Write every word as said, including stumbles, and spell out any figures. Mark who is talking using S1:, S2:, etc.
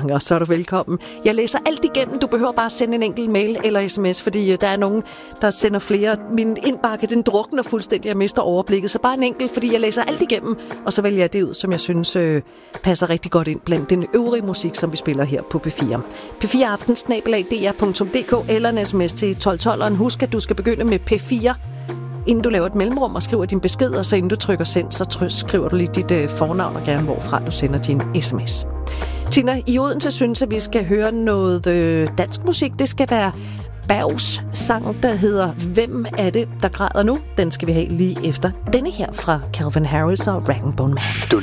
S1: gange, og så er du velkommen. Jeg læser alt igennem. Du behøver bare sende en enkelt mail eller sms, fordi der er nogen, der sender flere. Min indbakke, den drukner fuldstændig. Jeg mister overblikket, så bare en enkelt, fordi jeg læser alt igennem, og så vælger jeg det ud, som jeg synes øh, passer rigtig godt ind blandt den øvrige musik, som vi spiller her på P fire. P fire aften snabel-a d r punktum d k eller en sms til tolv tolv. Husk, at du skal begynde med P fire, inden du laver et mellemrum og skriver din besked, og så inden du trykker send, så try- skriver du lige dit øh, fornavn og gerne hvorfra du sender din sms. Tina, i Odense synes, at vi skal høre noget øh, dansk musik. Det skal være Bergs sang, der hedder Hvem er det, der græder nu? Den skal vi have lige efter denne her fra Calvin Harris og Rag and Bone Man.
S2: Du